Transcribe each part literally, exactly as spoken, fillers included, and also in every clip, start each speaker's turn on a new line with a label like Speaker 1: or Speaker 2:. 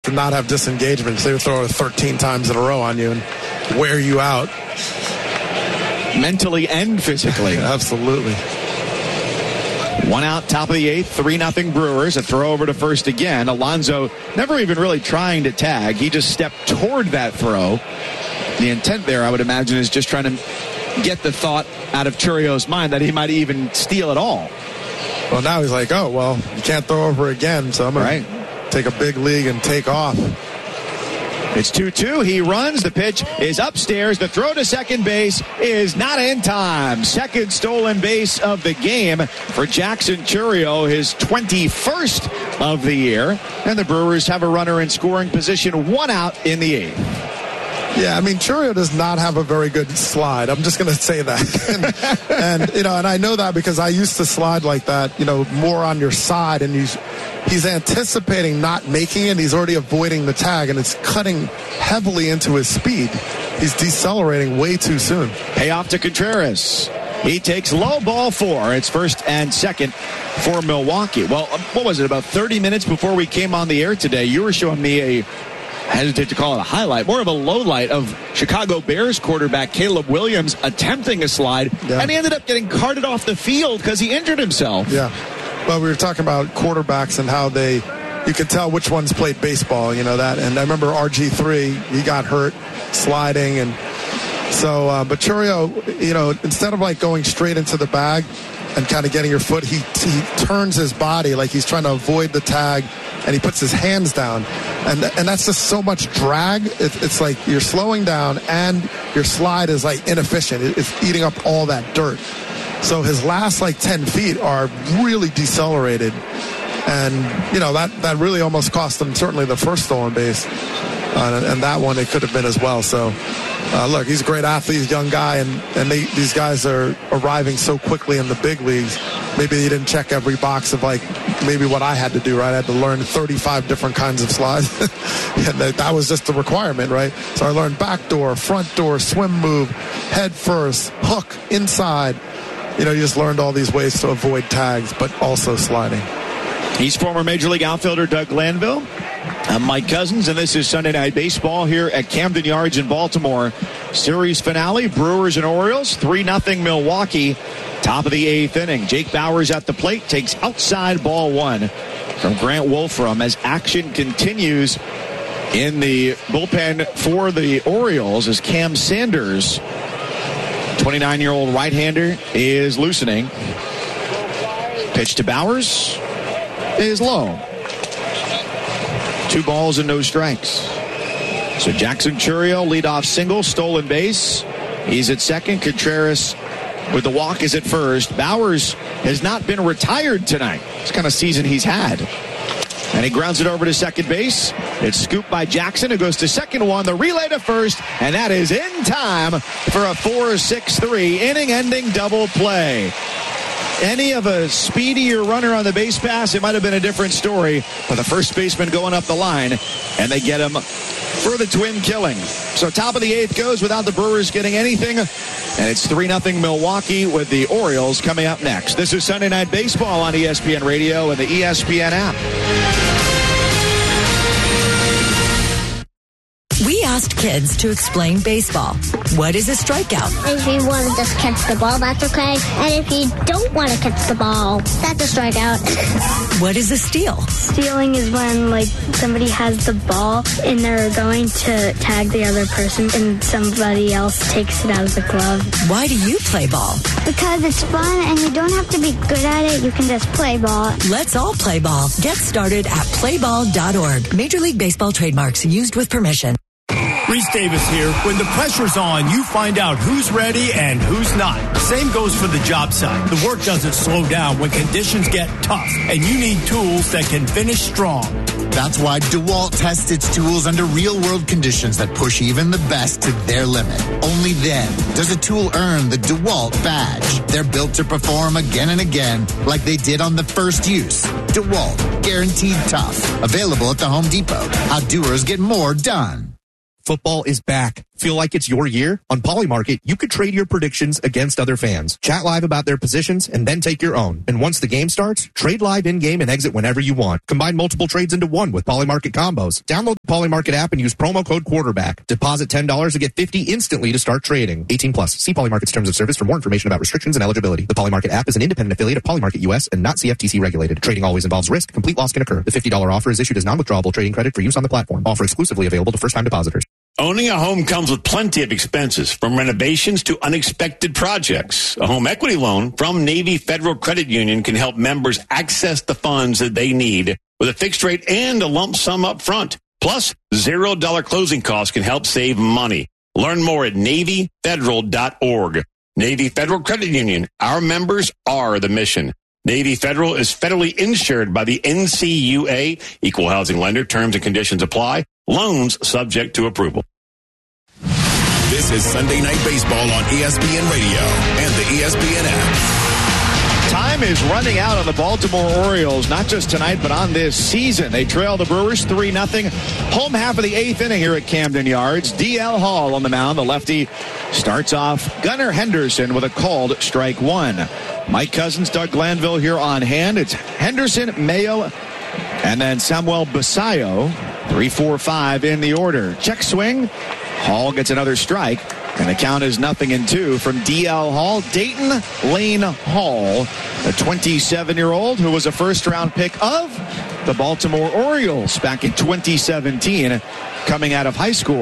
Speaker 1: to not have disengagement. So they would throw it thirteen times in a row on you and wear you out.
Speaker 2: Mentally and physically.
Speaker 1: Absolutely.
Speaker 2: One out, top of the eighth, three nothing Brewers. A throw over to first again. Alonso never even really trying to tag. He just stepped toward that throw. The intent there, I would imagine, is just trying to get the thought out of Churio's mind that he might even steal it all.
Speaker 1: Well, now he's like, oh, well, you can't throw over again, so I'm going
Speaker 2: right.
Speaker 1: to take a big league and take off.
Speaker 2: It's two two. He runs. The pitch is upstairs. The throw to second base is not in time. Second stolen base of the game for Jackson Chourio, his twenty-first of the year. And the Brewers have a runner in scoring position, one out in the eighth.
Speaker 1: Yeah, I mean, Chourio does not have a very good slide. I'm just going to say that. and, and, you know, and I know that because I used to slide like that, you know, more on your side, and he's, he's anticipating not making it. He's already avoiding the tag, and it's cutting heavily into his speed. He's decelerating way too soon.
Speaker 2: Payoff to Contreras. He takes low ball four. It's first and second for Milwaukee. Well, what was it, about thirty minutes before we came on the air today, you were showing me a, I hesitate to call it a highlight, more of a low light of Chicago Bears quarterback Caleb Williams attempting a slide, yeah. and he ended up getting carted off the field because he injured himself.
Speaker 1: Yeah. Well, we were talking about quarterbacks and how they, you could tell which ones played baseball, you know, that. And I remember R G three, he got hurt sliding. And so, uh, but Chourio, you know, instead of like going straight into the bag and kind of getting your foot, he, he turns his body like he's trying to avoid the tag, and he puts his hands down. And and that's just so much drag. It, it's like you're slowing down, and your slide is like inefficient. It, it's eating up all that dirt. So his last like ten feet are really decelerated. And, you know, that, that really almost cost him certainly the first stolen base. Uh, and that one, it could have been as well. So, uh, look, he's a great athlete, he's a young guy, and, and they, these guys are arriving so quickly in the big leagues. Maybe they didn't check every box of, like, maybe what I had to do, right? I had to learn thirty-five different kinds of slides. And that, that was just the requirement, right? So I learned back door, front door, swim move, head first, hook, inside. You know, you just learned all these ways to avoid tags, but also sliding.
Speaker 2: He's former Major League outfielder Doug Glanville. I'm Mike Cousins, and this is Sunday Night Baseball here at Camden Yards in Baltimore. Series finale, Brewers and Orioles, three nothing Milwaukee. Top of the eighth inning. Jake Bauers at the plate, takes outside ball one from Grant Wolfram as action continues in the bullpen for the Orioles as Cam Sanders, twenty-nine-year-old right-hander, is loosening. Pitch to Bauers is low. Two balls and no strikes. So Jackson Chourio, leadoff single, stolen base. He's at second. Contreras with the walk is at first. Bauers has not been retired tonight. It's the kind of season he's had. And he grounds it over to second base. It's scooped by Jackson, who goes to second one. The relay to first, and that is in time for a four six three inning-ending double play. Any of a speedier runner on the base pass, it might have been a different story. But the first baseman going up the line, and they get him for the twin killing. So top of the eighth goes without the Brewers getting anything. And it's three nothing Milwaukee with the Orioles coming up next. This is Sunday Night Baseball on E S P N Radio and the E S P N app.
Speaker 3: We asked kids to explain baseball. What is a strikeout?
Speaker 4: If you want to just catch the ball, that's okay. And if you don't want to catch the ball, that's a strikeout.
Speaker 3: What is a steal?
Speaker 5: Stealing is when, like, somebody has the ball and they're going to tag the other person and somebody else takes it out of the glove.
Speaker 3: Why do you play ball?
Speaker 4: Because it's fun and you don't have to be good at it. You can just play ball.
Speaker 3: Let's all play ball. Get started at play ball dot org. Major League Baseball trademarks used with permission.
Speaker 6: Reese Davis here. When the pressure's on, you find out who's ready and who's not. Same goes for the job site. The work doesn't slow down when conditions get tough, and you need tools that can finish strong.
Speaker 7: That's why DeWalt tests its tools under real-world conditions that push even the best to their limit. Only then does a tool earn the DeWalt badge. They're built to perform again and again like they did on the first use. DeWalt, guaranteed tough. Available at the Home Depot. How doers get more done.
Speaker 8: Football is back. Feel like it's your year? On Polymarket, you could trade your predictions against other fans. Chat live about their positions and then take your own. And once the game starts, trade live in-game and exit whenever you want. Combine multiple trades into one with Polymarket combos. Download the Polymarket app and use promo code quarterback. Deposit ten dollars to get fifty dollars instantly to start trading. eighteen plus. See Polymarket's terms of service for more information about restrictions and eligibility. The Polymarket app is an independent affiliate of Polymarket U S and not C F T C regulated. Trading always involves risk. Complete loss can occur. The fifty dollars offer is issued as non-withdrawable trading credit for use on the platform. Offer exclusively available to first-time depositors.
Speaker 9: Owning a home comes with plenty of expenses, from renovations to unexpected projects. A home equity loan from Navy Federal Credit Union can help members access the funds that they need with a fixed rate and a lump sum up front. Plus, zero dollar closing costs can help save money. Learn more at Navy Federal dot org. Navy Federal Credit Union. Our members are the mission. Navy Federal is federally insured by the N C U A. Equal housing lender. Terms and conditions apply. Loans subject to approval.
Speaker 10: This is Sunday Night Baseball on E S P N Radio and the E S P N app.
Speaker 2: Time is running out on the Baltimore Orioles, not just tonight, but on this season. They trail the Brewers three nothing. Home half of the eighth inning here at Camden Yards. D L Hall on the mound. The lefty starts off. Gunnar Henderson with a called strike one. Mike Cousins, Doug Glanville here on hand. It's Henderson, Mayo, and then Samuel Basayo. Three, four, five in the order. Check swing. Hall gets another strike, and the count is nothing in two from D L Hall. Dayton Lane Hall, a twenty-seven-year-old who was a first-round pick of the Baltimore Orioles back in twenty seventeen, coming out of high school.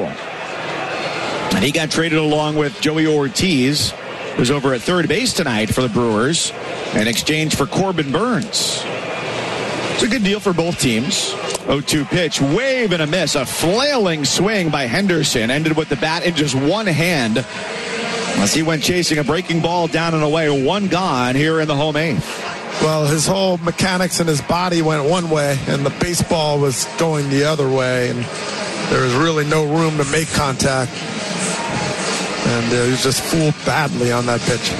Speaker 2: And he got traded along with Joey Ortiz, who's over at third base tonight for the Brewers, in exchange for Corbin Burns. It's a good deal for both teams. oh two pitch, wave and a miss. A flailing swing by Henderson ended with the bat in just one hand as he went chasing a breaking ball down and away. One gone here in the home eighth.
Speaker 1: Well, his whole mechanics and his body went one way, and the baseball was going the other way, and there was really no room to make contact. And uh, he was just fooled badly on that pitch.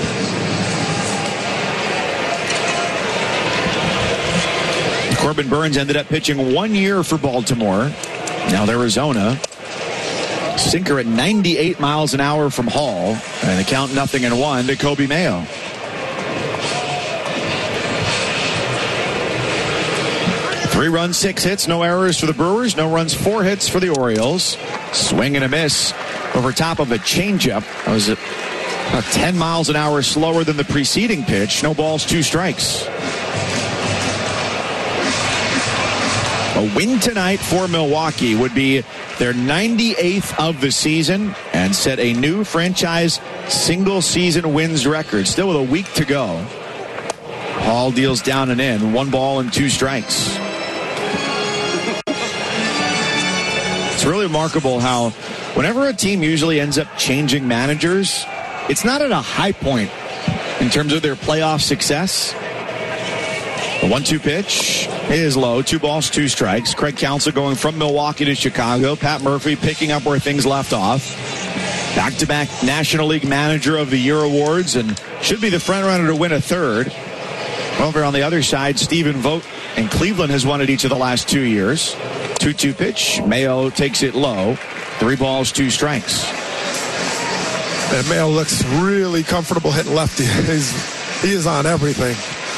Speaker 2: Corbin Burns ended up pitching one year for Baltimore. Now Arizona. Sinker at ninety-eight miles an hour from Hall. And the count nothing in one to Kobe Mayo. Three runs, six hits, no errors for the Brewers. No runs, four hits for the Orioles. Swing and a miss over top of a changeup. That was about ten miles an hour slower than the preceding pitch. No balls, two strikes. A win tonight for Milwaukee would be their ninety-eighth of the season and set a new franchise single-season wins record. Still with a week to go. Hall deals down and in. One ball and two strikes. It's really remarkable how whenever a team usually ends up changing managers, it's not at a high point in terms of their playoff success. The one two pitch is low. Two balls, two strikes. Craig Counsell going from Milwaukee to Chicago. Pat Murphy picking up where things left off. Back-to-back National League Manager of the Year awards and should be the front-runner to win a third. Over on the other side, Stephen Vogt in Cleveland has won it each of the last two years. two two pitch. Mayo takes it low. Three balls, two strikes.
Speaker 1: And Mayo looks really comfortable hitting lefty. He's, he is on everything.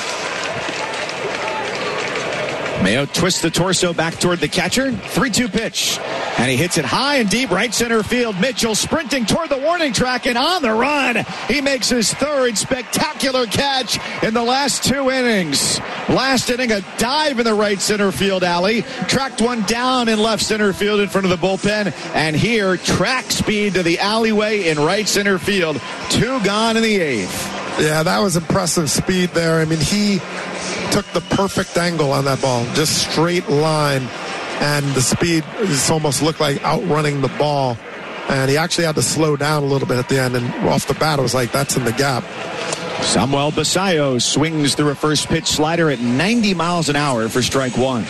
Speaker 2: Mayo twists the torso back toward the catcher. three two pitch. And he hits it high and deep right center field. Mitchell sprinting toward the warning track and on the run. He makes his third spectacular catch in the last two innings. Last inning, a dive in the right center field alley. Tracked one down in left center field in front of the bullpen. And here, track speed to the alleyway in right center field. Two gone in the eighth.
Speaker 1: Yeah, that was impressive speed there. I mean, he took the perfect angle on that ball, just straight line, and the speed just almost looked like outrunning the ball, and he actually had to slow down a little bit at the end, and off the bat it was like, that's in the gap.
Speaker 2: Samuel Basayo swings through a first pitch slider at ninety miles an hour for strike one.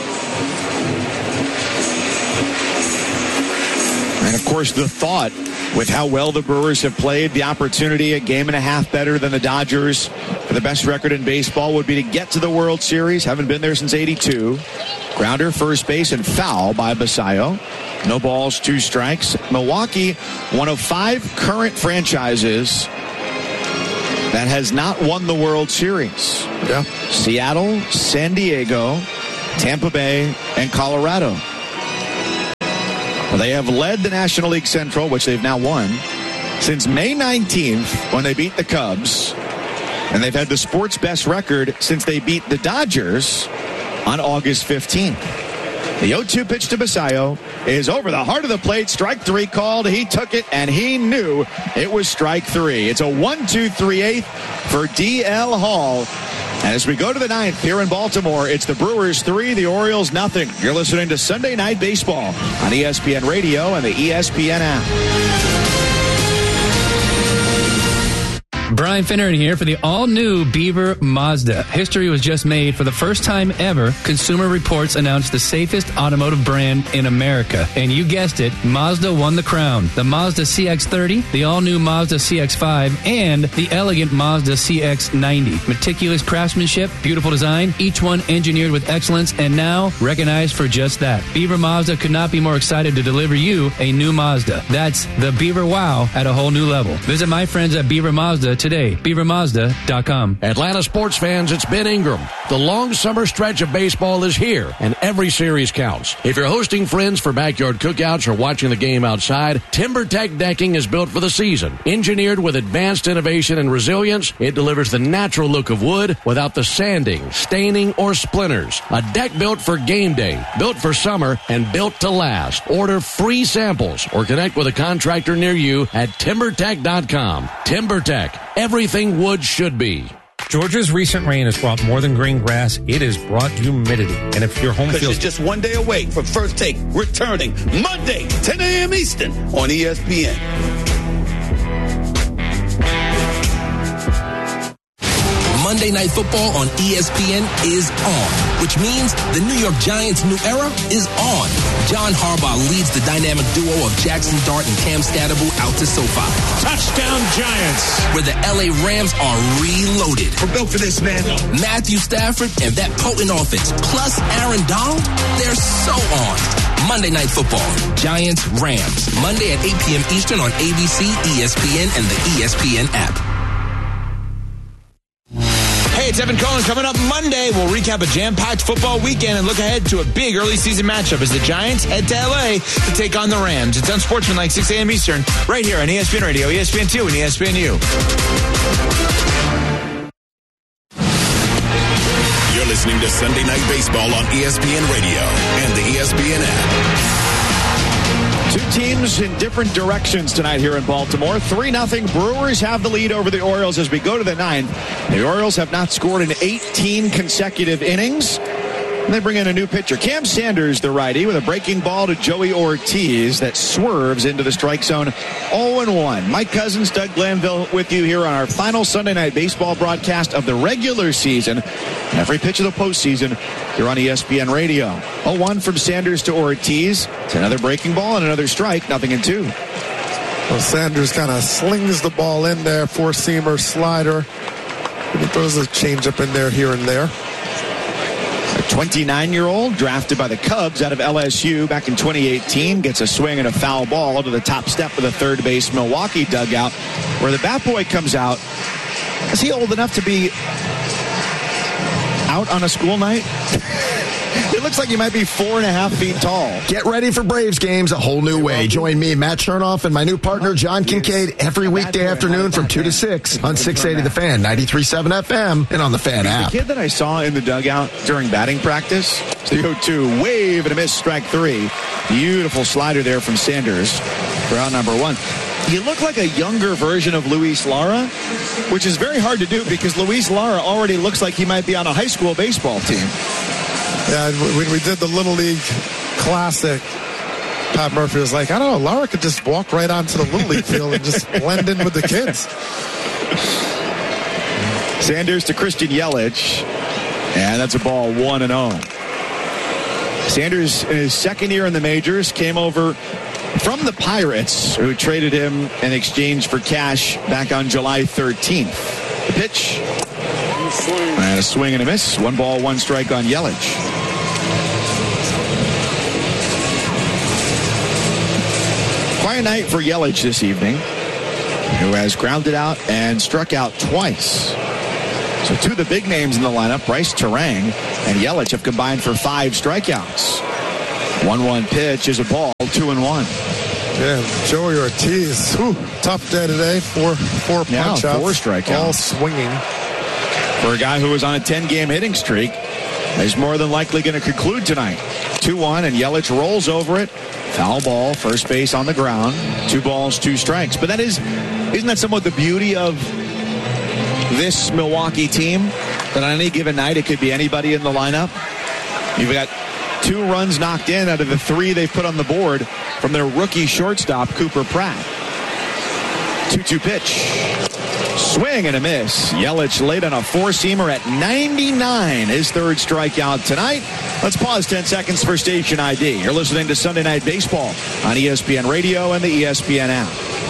Speaker 2: And of course the thought, with how well the Brewers have played, the opportunity, a game and a half better than the Dodgers for the best record in baseball, would be to get to the World Series. Haven't been there since eighty-two. Grounder, first base, and foul by Basayo. No balls, two strikes. Milwaukee, one of five current franchises that has not won the World Series.
Speaker 1: Yeah.
Speaker 2: Seattle, San Diego, Tampa Bay, and Colorado. Well, they have led the National League Central, which they've now won, since May nineteenth when they beat the Cubs. And they've had the sports best record since they beat the Dodgers on August fifteenth. The oh two pitch to Basayo is over the heart of the plate. Strike three called. He took it, and he knew it was strike three. It's a one two three eighth for D L Hall. And as we go to the ninth here in Baltimore, it's the Brewers three, the Orioles nothing. You're listening to Sunday Night Baseball on E S P N Radio and the E S P N app.
Speaker 11: Brian Finneran here for the all-new Beaver Mazda. History was just made. For the first time ever, Consumer Reports announced the safest automotive brand in America. And you guessed it, Mazda won the crown. The Mazda C X thirty, the all-new Mazda C X five, and the elegant Mazda C X ninety. Meticulous craftsmanship, beautiful design, each one engineered with excellence, and now recognized for just that. Beaver Mazda could not be more excited to deliver you a new Mazda. That's the Beaver Wow at a whole new level. Visit my friends at Beaver Mazda today. beaver mazda dot com.
Speaker 12: Atlanta sports fans, it's Ben Ingram. The long summer stretch of baseball is here, and every series counts. If you're hosting friends for backyard cookouts or watching the game outside, TimberTech decking is built for the season. Engineered with advanced innovation and resilience, it delivers the natural look of wood without the sanding, staining, or splinters. A deck built for game day, built for summer, and built to last. Order free samples or connect with a contractor near you at timber tech dot com. TimberTech. Everything wood should be.
Speaker 13: Georgia's recent rain has brought more than green grass. It has brought humidity. And if your home feels...
Speaker 14: You're just one day away from First Take, returning Monday, ten a.m. Eastern on E S P N.
Speaker 15: Monday Night Football on E S P N is on, which means the New York Giants' new era is on. John Harbaugh leads the dynamic duo of Jackson Dart and Cam Stadable out to SoFi.
Speaker 16: Touchdown Giants!
Speaker 15: Where the L A Rams are reloaded.
Speaker 16: We're built for this, man.
Speaker 15: Matthew Stafford and that potent offense, plus Aaron Donald, they're so on. Monday Night Football, Giants, Rams. Monday at eight p.m. Eastern on A B C, E S P N, and the E S P N app.
Speaker 17: Hey, it's Evan Cohen. Coming up Monday, we'll recap a jam-packed football weekend and look ahead to a big early season matchup as the Giants head to L A to take on the Rams. It's Unsportsmanlike, six a.m. Eastern, right here on E S P N Radio, E S P N two, and E S P N U.
Speaker 10: You're listening to Sunday Night Baseball on E S P N Radio and the E S P N app.
Speaker 2: Two teams in different directions tonight here in Baltimore. three nothing. Brewers have the lead over the Orioles as we go to the ninth. The Orioles have not scored in eighteen consecutive innings. And they bring in a new pitcher. Cam Sanders, the righty, with a breaking ball to Joey Ortiz that swerves into the strike zone. oh and one. Mike Cousins, Doug Glanville with you here on our final Sunday Night Baseball broadcast of the regular season. Every pitch of the postseason here on E S P N Radio. oh one from Sanders to Ortiz. It's another breaking ball and another strike. Nothing in two.
Speaker 1: Well, Sanders kind of slings the ball in there. Four-seamer, slider. He throws a changeup in there here and there.
Speaker 2: A twenty-nine-year-old drafted by the Cubs out of L S U back in twenty eighteen gets a swing and a foul ball to the top step of the third base Milwaukee dugout, where the bat boy comes out. Is he old enough to be out on a school night? It looks like he might be four and a half feet tall.
Speaker 18: Get ready for Braves games a whole new way. Join me, Matt Chernoff, and my new partner, John Kincaid, every weekday afternoon from two to six on six eighty The Fan, ninety-three point seven F M, and on the Fan app.
Speaker 2: The kid that I saw in the dugout during batting practice, the oh two, wave and a miss, strike three. Beautiful slider there from Sanders for out number one. He looked like a younger version of Luis Lara, which is very hard to do because Luis Lara already looks like he might be on a high school baseball team.
Speaker 1: Yeah, when we did the Little League Classic, Pat Murphy was like, I don't know, Lara could just walk right onto the Little League field and just blend in with the kids.
Speaker 2: Sanders to Christian Yelich, and that's a ball one and oh. Sanders, in his second year in the majors, came over from the Pirates, who traded him in exchange for cash back on July thirteenth. The pitch. And a swing and a miss. One ball, one strike on Yelich. quiet night for Yelich this evening, who has grounded out and struck out twice. So two of the big names in the lineup, Bryce Turang and Yelich, have combined for five strikeouts. one one pitch is a ball, two and one.
Speaker 1: Yeah, Joey Ortiz, whew, tough day today. Four, four
Speaker 2: yeah,
Speaker 1: punch outs,
Speaker 2: four strikeouts,
Speaker 1: all swinging.
Speaker 2: For a guy who was on a ten-game hitting streak, is more than likely going to conclude tonight. two one, and Yelich rolls over it. Foul ball, first base on the ground. Two balls, two strikes. But that is, isn't that somewhat the beauty of this Milwaukee team? That on any given night, it could be anybody in the lineup. You've got two runs knocked in out of the three they've put on the board from their rookie shortstop, Cooper Pratt. two two pitch. Swing and a miss. Yelich laid on a four-seamer at ninety-nine. His third strikeout tonight. Let's pause ten seconds for station I D. You're listening to Sunday Night Baseball on E S P N Radio and the E S P N app.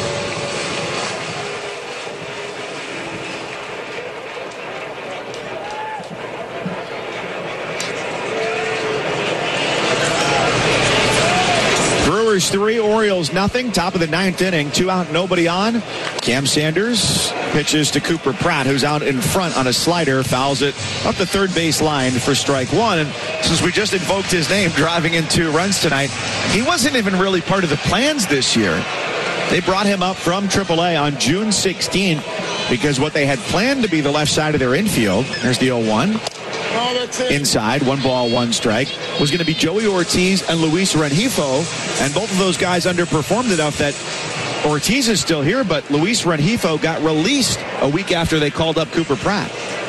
Speaker 2: Brewers three, Orioles nothing. Top of the ninth inning. Two out, nobody on. Cam Sanders pitches to Cooper Pratt, who's out in front on a slider, fouls it up the third base line for strike one. And since we just invoked his name, driving in two runs tonight, he wasn't even really part of the plans this year. They brought him up from triple A on June sixteenth because what they had planned to be the left side of their infield, there's the oh one. Inside, one ball, one strike, was going to be Joey Ortiz and Luis Rengifo, and both of those guys underperformed enough that Ortiz is still here, but Luis Rengifo got released a week after they called up Cooper Pratt.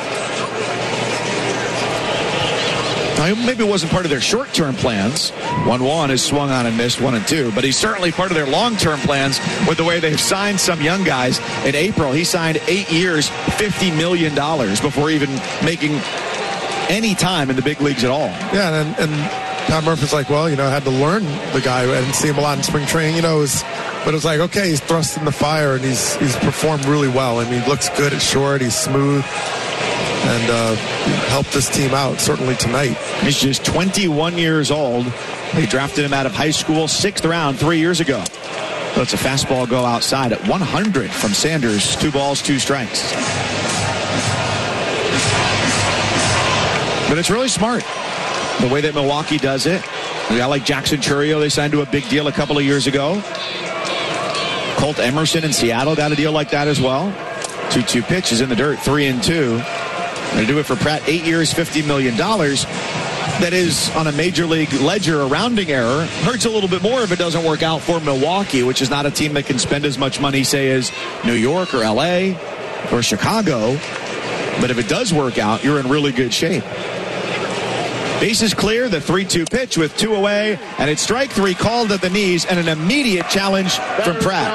Speaker 2: Now, maybe it wasn't part of their short-term plans. one one is swung on and missed, one and two, but he's certainly part of their long-term plans with the way they've signed some young guys. In April, he signed eight years, fifty million dollars before even making any time in the big leagues at all.
Speaker 1: Yeah, and, and Pat Murphy's like, well, you know, I had to learn the guy. I didn't see him a lot in spring training, you know, it was, but it was like, okay, he's thrust in the fire, and he's he's performed really well. I mean, he looks good at short, he's smooth, and uh, helped this team out, certainly tonight.
Speaker 2: He's just twenty-one years old. They drafted him out of high school, sixth round, three years ago. So it's a fastball go outside at one hundred from Sanders. Two balls, two strikes. But it's really smart, the way that Milwaukee does it. A guy like Jackson Chourio, they signed to a big deal a couple of years ago. Colt Emerson in Seattle got a deal like that as well. two two pitch is in the dirt, three and two. They do it for Pratt, eight years, fifty million dollars. That is on a major league ledger, a rounding error. Hurts a little bit more if it doesn't work out for Milwaukee, which is not a team that can spend as much money, say, as New York or L A or Chicago. But if it does work out, you're in really good shape. Bases clear, the three two pitch with two away, and it's strike three called at the knees, and an immediate challenge from Pratt.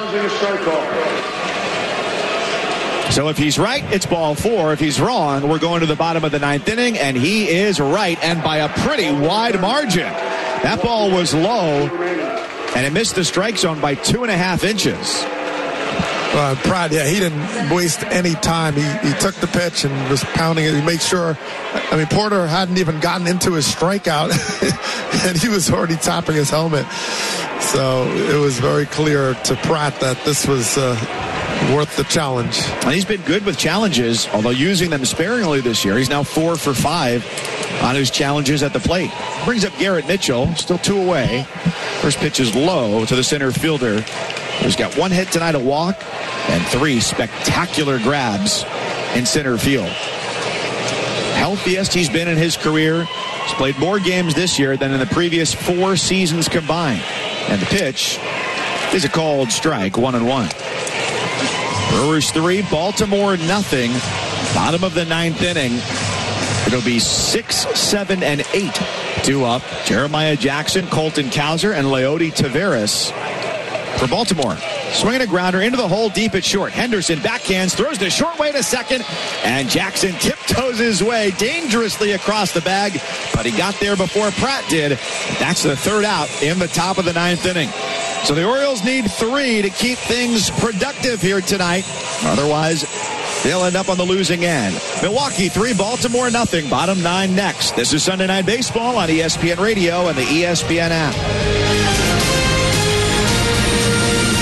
Speaker 2: So if he's right, it's ball four. If he's wrong, we're going to the bottom of the ninth inning, and he is right, and by a pretty wide margin. That ball was low, and it missed the strike zone by two and a half inches.
Speaker 1: Uh, Pratt, yeah, he didn't waste any time. He, he took the pitch and was pounding it. He made sure, I mean, Porter hadn't even gotten into his strikeout, and he was already tapping his helmet. So it was very clear to Pratt that this was uh, worth the challenge.
Speaker 2: And he's been good with challenges, although using them sparingly this year. He's now four for five on his challenges at the plate. Brings up Garrett Mitchell, still two away. First pitch is low to the center fielder. He's got one hit tonight, a walk, and three spectacular grabs in center field. Healthiest he's been in his career. He's played more games this year than in the previous four seasons combined. And the pitch is a called strike, one and one. Brewers three, Baltimore nothing. Bottom of the ninth inning. It'll be six, seven, and eight. Two up. Jeremiah Jackson, Colton Cowser, and Leody Taveras for Baltimore. Swinging a grounder into the hole deep at short. Henderson backhands, throws the short way to second, and Jackson tiptoes his way dangerously across the bag, but he got there before Pratt did. That's the third out in the top of the ninth inning. So the Orioles need three to keep things productive here tonight. Otherwise, they'll end up on the losing end. Milwaukee three, Baltimore nothing. Bottom nine next. This is Sunday Night Baseball on E S P N Radio and the E S P N app.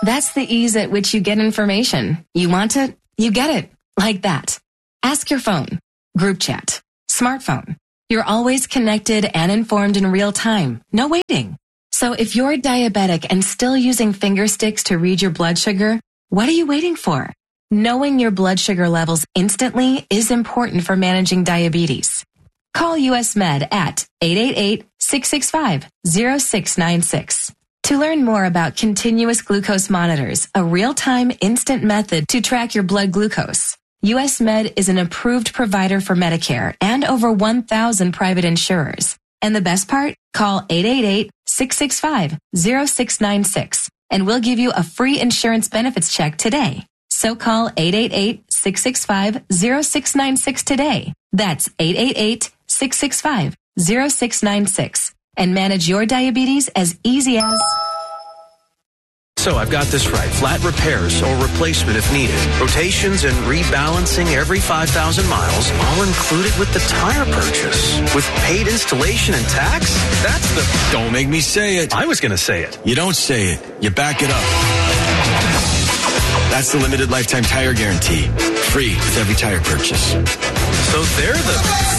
Speaker 19: That's the ease at which you get information. You want it, you get it. Like that. Ask your phone. Group chat. Smartphone. You're always connected and informed in real time. No waiting. So if you're diabetic and still using finger sticks to read your blood sugar, what are you waiting for? Knowing your blood sugar levels instantly is important for managing diabetes. Call U S Med at eight eight eight, six six five, zero six nine six. To learn more about continuous glucose monitors, a real-time instant method to track your blood glucose, U S Med is an approved provider for Medicare and over one thousand private insurers. And the best part? Call eight eight eight, six six five, zero six nine six and we'll give you a free insurance benefits check today. So call eight eight eight, six six five, zero six nine six today. That's eight eight eight, six six five, zero six nine six and manage your diabetes as easy as...
Speaker 20: So I've got this right. Flat repairs or replacement if needed. Rotations and rebalancing every five thousand miles, all included with the tire purchase. With paid installation and tax? That's the...
Speaker 21: Don't make me say it.
Speaker 20: I was going to say it.
Speaker 21: You don't say it. You back it up. That's the limited lifetime tire guarantee. Free with every tire purchase.
Speaker 20: So they're the...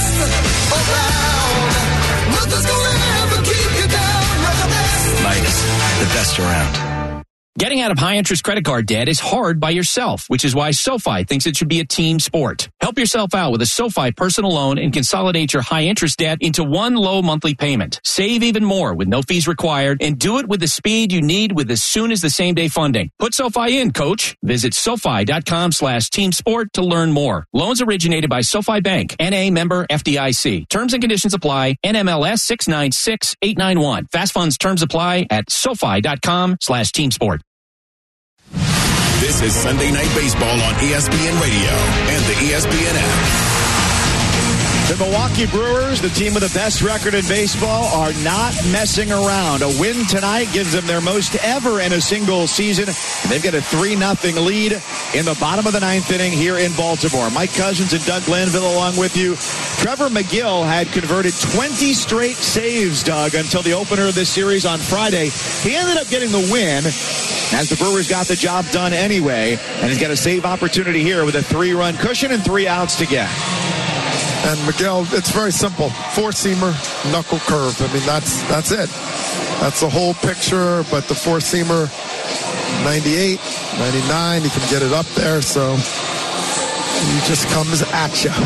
Speaker 21: Midas, the best around.
Speaker 22: Getting out of high-interest credit card debt is hard by yourself, which is why SoFi thinks it should be a team sport. Help yourself out with a SoFi personal loan and consolidate your high-interest debt into one low monthly payment. Save even more with no fees required and do it with the speed you need with as soon as the same-day funding. Put SoFi in, coach. Visit SoFi.com slash team sport to learn more. Loans originated by SoFi Bank, N A member F D I C. Terms and conditions apply. N M L S six nine six eight nine one. Fast funds terms apply at SoFi.com slash team sport.
Speaker 10: This is Sunday Night Baseball on E S P N Radio and the E S P N app.
Speaker 2: The Milwaukee Brewers, the team with the best record in baseball, are not messing around. A win tonight gives them their most ever in a single season. And they've got a three nothing lead in the bottom of the ninth inning here in Baltimore. Mike Cousins and Doug Glanville along with you. Trevor McGill had converted twenty straight saves, Doug, until the opener of this series on Friday. He ended up getting the win as the Brewers got the job done anyway. And he's got a save opportunity here with a three-run cushion and three outs to get.
Speaker 1: And McGill, it's very simple. Four-seamer, knuckle curve. I mean, that's that's it. That's the whole picture, but the four-seamer, ninety-eight, ninety-nine, he can get it up there, so he just comes at you.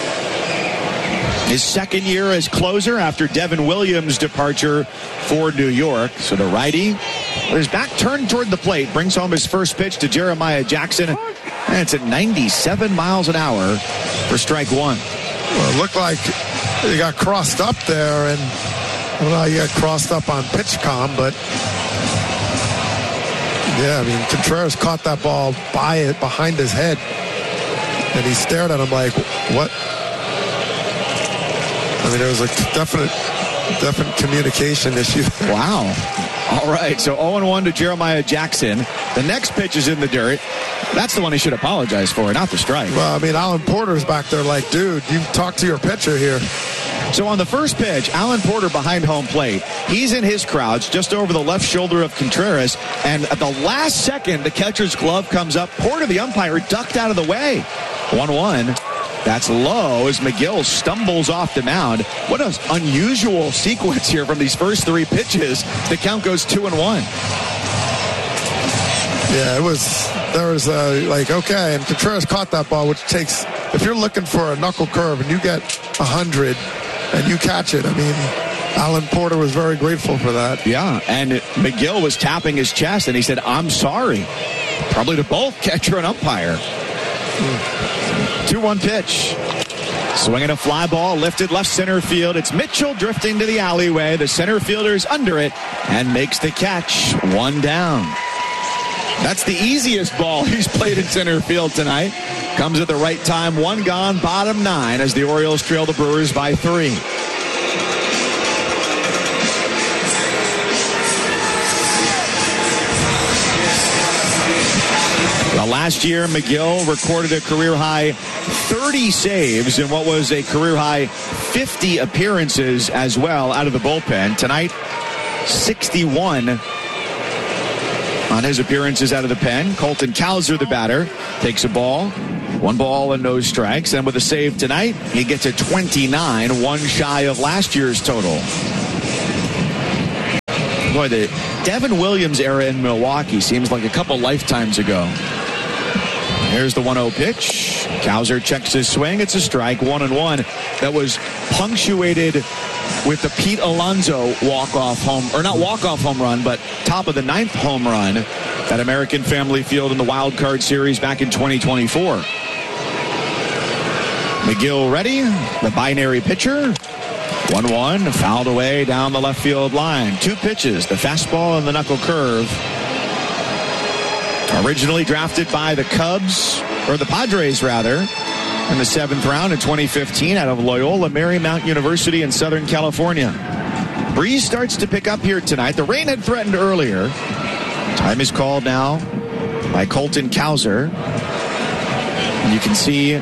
Speaker 2: His second year as closer after Devin Williams' departure for New York. So the righty, with his back turned toward the plate, brings home his first pitch to Jeremiah Jackson. And it's at ninety-seven miles an hour for strike one.
Speaker 1: Well, it looked like he got crossed up there, and I don't know how you got crossed up on PitchCom, but yeah, I mean, Contreras caught that ball by it, behind his head, and he stared at him like, what? I mean, there was a definite, definite communication issue there.
Speaker 2: Wow. All right, so oh and one to Jeremiah Jackson. The next pitch is in the dirt. That's the one he should apologize for, not the strike.
Speaker 1: Well, I mean, Alan Porter's back there like, dude, you talk to your pitcher here.
Speaker 2: So on the first pitch, Alan Porter behind home plate. He's in his crouch just over the left shoulder of Contreras. And at the last second, the catcher's glove comes up. Porter, the umpire, ducked out of the way. one one. That's low as McGill stumbles off the mound. What an unusual sequence here from these first three pitches. The count goes two and one.
Speaker 1: Yeah, it was, there was a, like, okay, and Contreras caught that ball, which takes, if you're looking for a knuckle curve and you get one hundred and you catch it, I mean, Alan Porter was very grateful for that.
Speaker 2: Yeah, and McGill was tapping his chest and he said, I'm sorry. Probably to both catcher and umpire. two one pitch. Swinging a fly ball, lifted left center field. It's Mitchell drifting to the alleyway. The center fielder's under it and makes the catch. One down. That's the easiest ball he's played in center field tonight. Comes at the right time. One gone, bottom nine as the Orioles trail the Brewers by three. Well, last year, McGill recorded a career-high thirty saves in what was a career-high fifty appearances as well out of the bullpen. Tonight, sixty-one on his appearances out of the pen. Colton Cowser, the batter, takes a ball. One ball and no strikes. And with a save tonight, he gets a twenty-nine, one shy of last year's total. Boy, the Devin Williams era in Milwaukee seems like a couple lifetimes ago. Here's the one oh pitch. Cowser checks his swing. It's a strike, one and one. That was punctuated with the Pete Alonso walk-off home, or not walk-off home run, but top of the ninth home run at American Family Field in the Wild Card Series back in twenty twenty-four. McGill ready, the binary pitcher. one one, fouled away down the left field line. Two pitches, the fastball and the knuckle curve. Originally drafted by the Cubs, or the Padres rather, in the seventh round in twenty fifteen out of Loyola Marymount University in Southern California. Breeze starts to pick up here tonight. The rain had threatened earlier. Time is called now by Colton Cowser. And you can see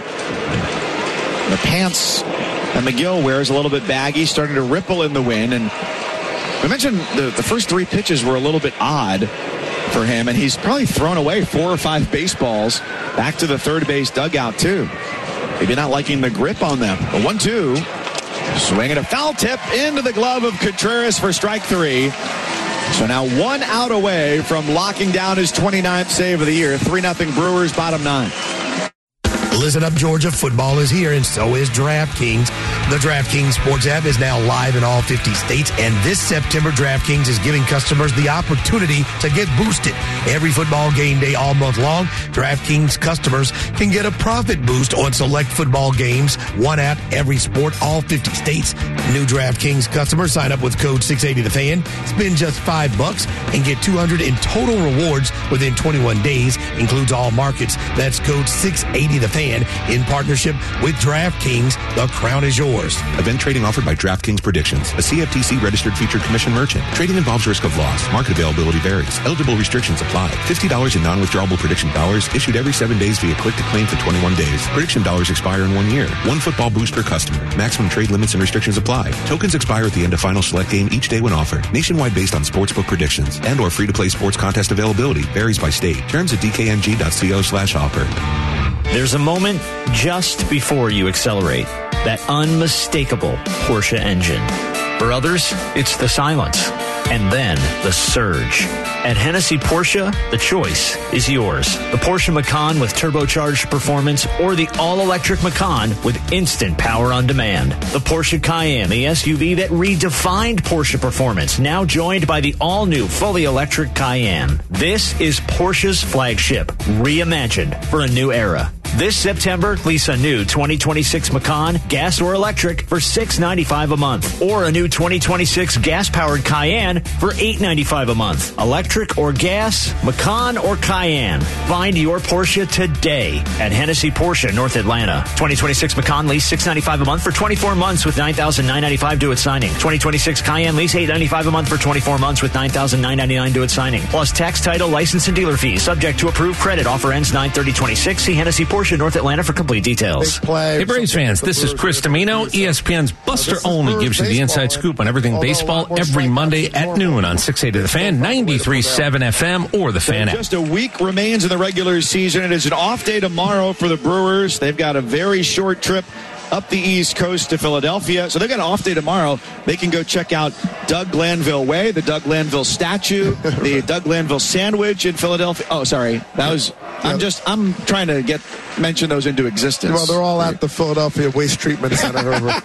Speaker 2: the pants that McGill wears a little bit baggy, starting to ripple in the wind. And we mentioned the, the first three pitches were a little bit odd for him, and he's probably thrown away four or five baseballs back to the third base dugout too. Maybe not liking the grip on them. A one two, swinging a foul tip into the glove of Contreras for strike three. So now one out away from locking down his twenty-ninth save of the year. three nothing Brewers, bottom nine.
Speaker 4: Listen up, Georgia. Football is here, and so is DraftKings. The DraftKings Sports app is now live in all fifty states, and this September, DraftKings is giving customers the opportunity to get boosted. Every football game day all month long, DraftKings customers can get a profit boost on select football games. One app, every sport, all fifty states. New DraftKings customers sign up with code six eighty the fan, spend just five bucks, and get two hundred in total rewards within twenty-one days. Includes all markets. That's code six eighty the fan in partnership with DraftKings. The crown is yours.
Speaker 5: Event trading offered by DraftKings Predictions, a C F T C registered featured commission merchant. Trading involves risk of loss. Market availability varies. Eligible restrictions apply. fifty dollars in non-withdrawable prediction dollars issued every seven days via click to claim for twenty-one days. Prediction dollars expire in one year. One football boost per customer. Maximum trade limits and restrictions apply. Tokens expire at the end of final select game each day when offered. Nationwide based on sportsbook predictions and or free-to-play sports contest availability. Varies by state. Terms at dkng.co slash offer.
Speaker 23: There's a moment just before you accelerate. That unmistakable Porsche engine. For others, it's the silence. And then the surge. At Hennessy Porsche, the choice is yours. The Porsche Macan with turbocharged performance or the all-electric Macan with instant power on demand. The Porsche Cayenne, the S U V that redefined Porsche performance, now joined by the all-new fully electric Cayenne. This is Porsche's flagship, reimagined for a new era. This September, lease a new twenty twenty-six Macan, gas or electric, for six hundred ninety-five dollars a month. Or a new twenty twenty-six gas-powered Cayenne for eight hundred ninety-five dollars a month. Electric or gas, Macan or Cayenne. Find your Porsche today at Hennessy Porsche, North Atlanta. twenty twenty-six Macan lease six hundred ninety-five dollars a month for twenty-four months with nine thousand nine hundred ninety-five dollars due at signing. twenty twenty-six Cayenne lease eight hundred ninety-five dollars a month for twenty-four months with nine thousand nine hundred ninety-nine dollars due at signing. Plus tax, title, license, and dealer fees. Subject to approved credit. Offer ends nine thirty twenty-six. See Hennessy Porsche, North Atlanta for complete details.
Speaker 13: Hey, Braves fans, this is Chris Domino. E S P N's Buster Olney gives you the inside scoop on everything baseball every Monday at noon on six eighty The Fan, ninety-three point seven F M, or the Fan app.
Speaker 2: Just a week remains in the regular season. It is an off day tomorrow for the Brewers. They've got a very short trip up the East Coast to Philadelphia. So they've got an off day tomorrow. They can go check out Doug Glanville Way, the Doug Glanville statue, the Doug Glanville sandwich in Philadelphia. Oh, sorry. That was, I'm just, I'm trying to get, mention those into existence.
Speaker 1: Well, they're all at the Philadelphia Waste Treatment Center.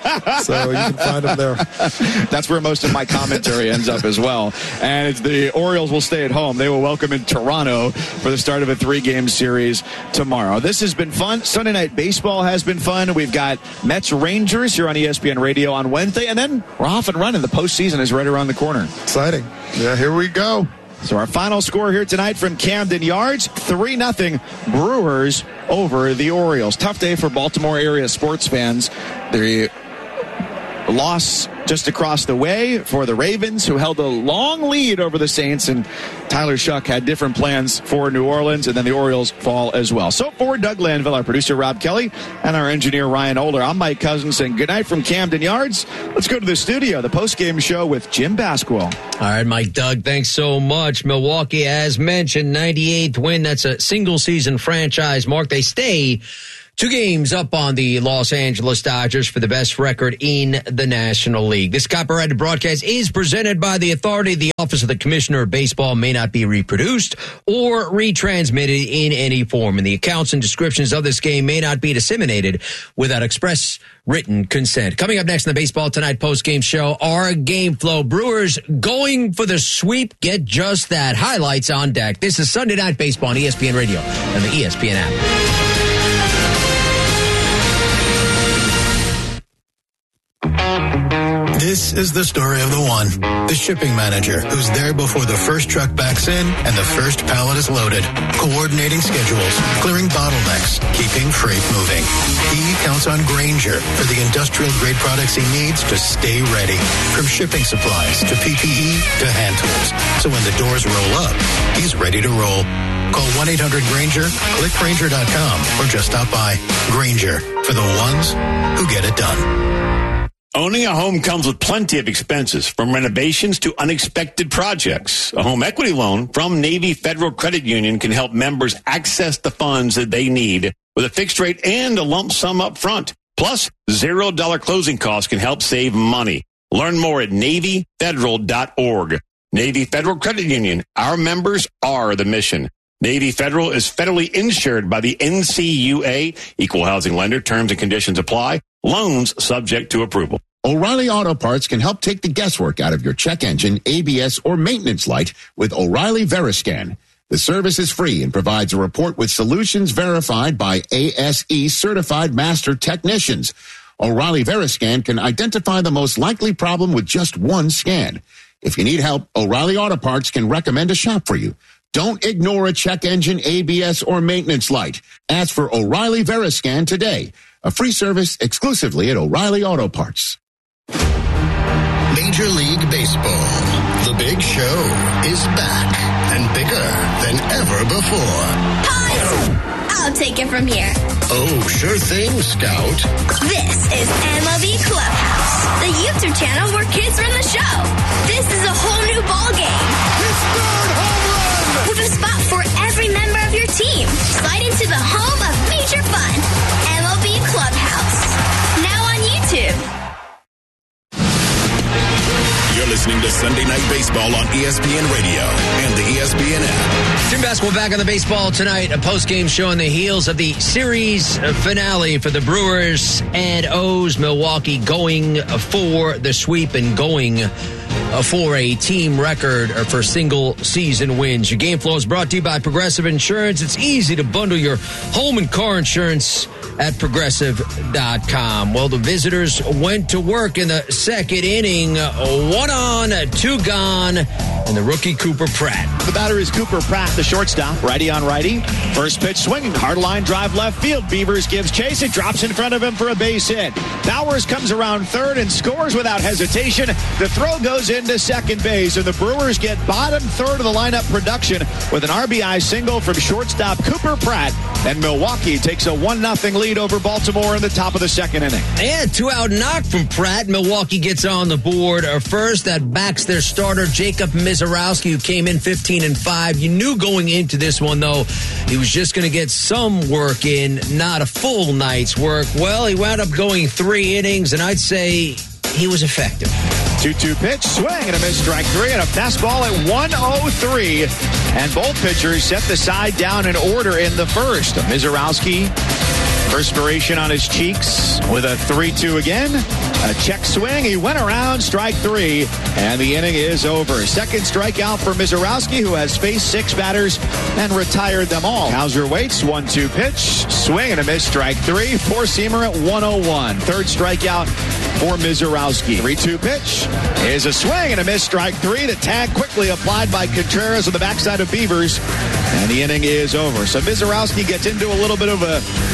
Speaker 1: So you can find them there.
Speaker 2: That's where most of my commentary ends up as well. And it's the Orioles will stay at home. They will welcome in Toronto for the start of a three-game series tomorrow. This has been fun. Sunday Night Baseball has been fun. We've got Mets Rangers here on E S P N Radio on Wednesday, and then we're off and running. The postseason is right around the corner.
Speaker 1: Exciting. Yeah, here we go.
Speaker 2: So our final score here tonight from Camden Yards, three nothing Brewers over the Orioles. Tough day for Baltimore area sports fans. The loss just across the way for the Ravens, who held a long lead over the Saints, and Tyler Shuck had different plans for New Orleans, and then the Orioles fall as well. So for Doug Lanville, our producer Rob Kelly, and our engineer Ryan Older, I'm Mike Cousins, saying good night from Camden Yards. Let's go to the studio, the post-game show with Jim Basquil.
Speaker 3: All right, Mike, Doug, thanks so much. Milwaukee, as mentioned, ninety-eighth win. That's a single-season franchise mark. They stay two games up on the Los Angeles Dodgers for the best record in the National League. This copyrighted broadcast is presented by the authority. The Office of the Commissioner of Baseball may not be reproduced or retransmitted in any form, and the accounts and descriptions of this game may not be disseminated without express written consent. Coming up next in the Baseball Tonight post-game show, our game flow. Brewers going for the sweep. Get just that. Highlights on deck. This is Sunday Night Baseball on E S P N Radio and the E S P N app.
Speaker 6: This is the story of the one, the shipping manager, who's there before the first truck backs in and the first pallet is loaded, coordinating schedules, clearing bottlenecks, keeping freight moving. He counts on Grainger for the industrial-grade products he needs to stay ready, from shipping supplies to P P E to hand tools. So when the doors roll up, he's ready to roll. Call one eight hundred Grainger, click Grainger dot com, or just stop by. Grainger, for the ones who get it done.
Speaker 9: Owning a home comes with plenty of expenses, from renovations to unexpected projects. A home equity loan from Navy Federal Credit Union can help members access the funds that they need with a fixed rate and a lump sum up front. Plus, zero dollar closing costs can help save money. Learn more at Navy Federal dot org. Navy Federal Credit Union. Our members are the mission. Navy Federal is federally insured by the N C U A. Equal housing lender. Terms and conditions apply. Loans subject to approval.
Speaker 7: O'Reilly Auto Parts can help take the guesswork out of your check engine, A B S, or maintenance light with O'Reilly Veriscan. The service is free and provides a report with solutions verified by A S E certified master technicians. O'Reilly Veriscan can identify the most likely problem with just one scan. If you need help, O'Reilly Auto Parts can recommend a shop for you. Don't ignore a check engine, A B S, or maintenance light. Ask for O'Reilly Veriscan today. A free service exclusively at O'Reilly Auto Parts.
Speaker 6: Major League Baseball. The big show is back and bigger than ever before.
Speaker 24: Pause! I'll take it from here.
Speaker 6: Oh, sure thing, Scout.
Speaker 24: This is M L B Clubhouse, the YouTube channel where kids run the show. This is a whole new ball game. His third home run! With a spot for every member of your team. Slide into the home of major fun. M L B Clubhouse. Now on YouTube.
Speaker 10: You're listening to Sunday Night Baseball on E S P N Radio and the E S P N app.
Speaker 3: Jim Basquil back on the Baseball Tonight, a post-game show on the heels of the series finale for the Brewers and O's. Milwaukee going for the sweep and going for a team record for single-season wins. Your game flow is brought to you by Progressive Insurance. It's easy to bundle your home and car insurance at progressive dot com. Well, the visitors went to work in the second inning. One on, two gone, and the rookie Cooper Pratt.
Speaker 2: The batter is Cooper Pratt, the shortstop, righty on righty. First pitch swinging, hard line drive left field. Beavers gives chase. It drops in front of him for a base hit. Bowers comes around third and scores without hesitation. The throw goes into second base, and the Brewers get bottom third of the lineup production with an R B I single from shortstop Cooper Pratt. And Milwaukee takes a one nothing lead over Baltimore in the top of the second inning.
Speaker 3: And two-out knock from Pratt. Milwaukee gets on the board first. That backs their starter, Jacob Mizorowski, who came in fifteen and five. You knew going into this one, though, he was just going to get some work in, not a full night's work. Well, he wound up going three innings, and I'd say he was effective.
Speaker 2: two two pitch, swing and a miss, strike three, and a fastball at one oh three. And both pitchers set the side down in order in the first. Mizorowski, perspiration on his cheeks with a three two again. A check swing. He went around, strike three, and the inning is over. Second strikeout for Mizorowski, who has faced six batters and retired them all. Hauser waits, one two pitch, swing and a miss, strike three. Four-seamer at one oh one. Third strikeout for Mizorowski. three two pitch is a swing and a miss, strike three. The tag quickly applied by Contreras on the backside of Beavers, and the inning is over. So Mizorowski gets into a little bit of a quandary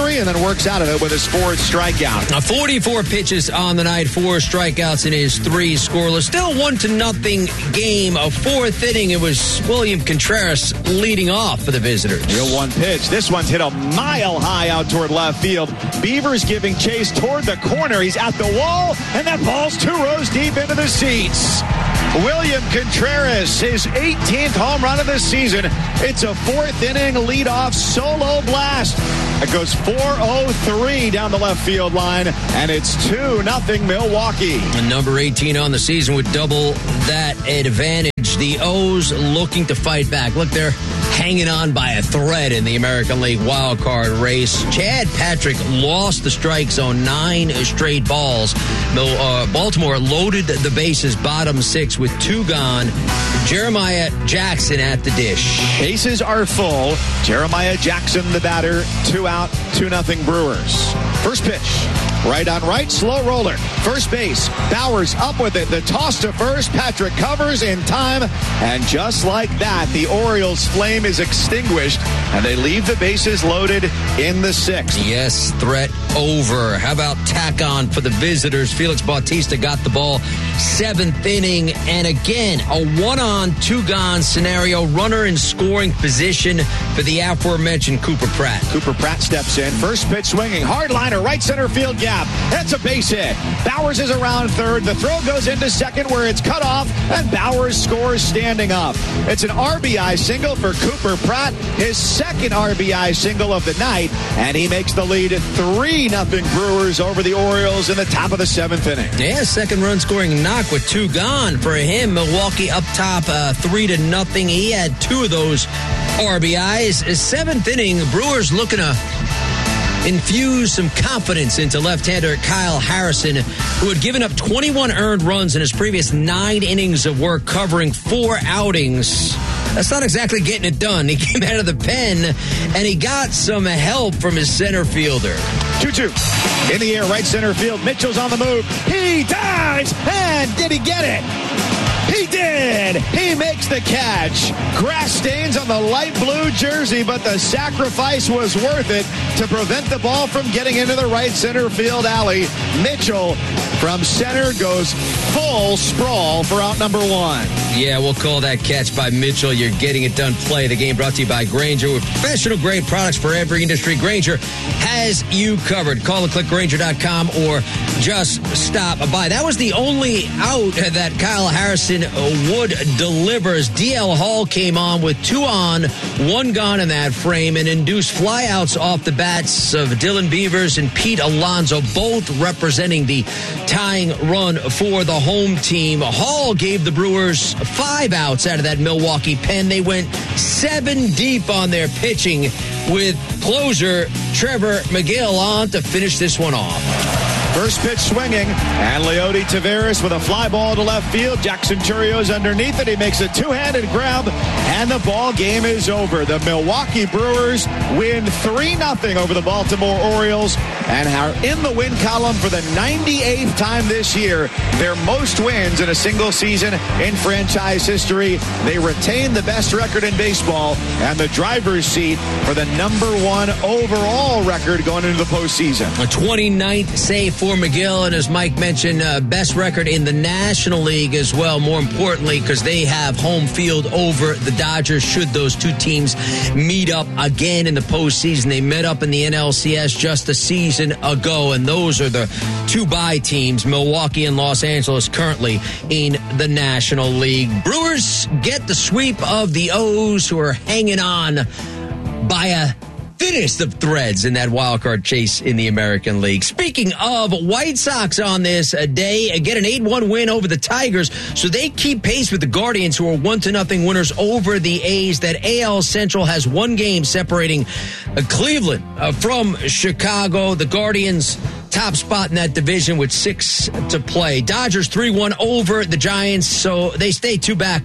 Speaker 2: victory and then works out of it with his fourth strikeout.
Speaker 3: Now, forty-four pitches on the night, four strikeouts in his three scoreless. Still one to nothing game. A fourth inning, it was William Contreras leading off for the visitors.
Speaker 2: The one pitch. This one's hit a mile high out toward left field. Beavers giving chase toward the corner. He's at the wall, and that ball's two rows deep into the seats. William Contreras, his eighteenth home run of the season. It's a fourth inning leadoff solo blast. It goes four oh three down the left field line, and it's two nothing Milwaukee.
Speaker 3: And number eighteen on the season would double that advantage. The O's looking to fight back. Look, they're hanging on by a thread in the American League wildcard race. Chad Patrick lost the strike zone nine straight balls. Uh, Baltimore loaded the bases bottom six with two gone. Jeremiah Jackson at the dish.
Speaker 2: Bases are full. Jeremiah Jackson, the batter. Two out, two nothing Brewers. First pitch. Right on right, slow roller. First base, Bowers up with it. The toss to first, Patrick covers in time. And just like that, the Orioles' flame is extinguished, and they leave the bases loaded in the sixth.
Speaker 3: Yes, threat over. How about tack on for the visitors? Felix Bautista got the ball seventh inning, and again, a one-on, two-gone scenario. Runner in scoring position for the aforementioned Cooper Pratt.
Speaker 2: Cooper Pratt steps in. First pitch swinging. Hard liner, right center field gap. That's a base hit. Bowers is around third. The throw goes into second where it's cut off, and Bowers scores standing up. It's an R B I single for Cooper Pratt, his second R B I single of the night, and he makes the lead three nothing Brewers over the Orioles in the top of the seventh inning.
Speaker 3: Yeah, second run scoring knock with two gone for him. Milwaukee up top uh, three to nothing. He had two of those R B Is. His seventh inning, Brewers looking to infuse some confidence into left-hander Kyle Harrison, who had given up twenty-one earned runs in his previous nine innings of work, covering four outings. That's not exactly getting it done. He came out of the pen, and he got some help from his center fielder.
Speaker 2: two two. In the air, right center field. Mitchell's on the move. He dives, and did he get it? He did! He makes the catch. Grass stains on the light blue jersey, but the sacrifice was worth it to prevent the ball from getting into the right center field alley. Mitchell from center goes full sprawl for out number one.
Speaker 3: Yeah, we'll call that catch by Mitchell. You're getting it done play. The game brought to you by Grainger with professional grade products for every industry. Grainger has you covered. Call or click Grainger dot com or just stop by. That was the only out that Kyle Harrison would deliver as D L Hall came on with two on, one gone in that frame, and induced flyouts off the bats of Dylan Beavers and Pete Alonso, both representing the tying run for the home team. Hall gave the Brewers five outs out of that Milwaukee pen. They went seven deep on their pitching with closer Trevor McGill on to finish this one off.
Speaker 2: First pitch swinging, and Leody Taveras with a fly ball to left field. Jackson Churio's underneath it. He makes a two-handed grab, and the ball game is over. The Milwaukee Brewers win three nothing over the Baltimore Orioles and are in the win column for the ninety-eighth time this year. Their most wins in a single season in franchise history. They retain the best record in baseball and the driver's seat for the number one overall record going into the postseason.
Speaker 3: A twenty-ninth save for McGill, and as Mike mentioned, uh, best record in the National League as well, more importantly, because they have home field over the Dodgers should those two teams meet up again in the postseason. They met up in the N L C S just a season ago, and those are the two bye teams, Milwaukee and Los Angeles, currently in the National League. Brewers get the sweep of the O's, who are hanging on by a thinnest of threads in that wild card chase in the American League. Speaking of White Sox on this day, get an eight one win over the Tigers, so they keep pace with the Guardians, who are one to nothing winners over the A's. That A L Central has one game separating Cleveland uh, from Chicago. The Guardians top spot in that division with six to play. Dodgers three one over the Giants, so they stay two back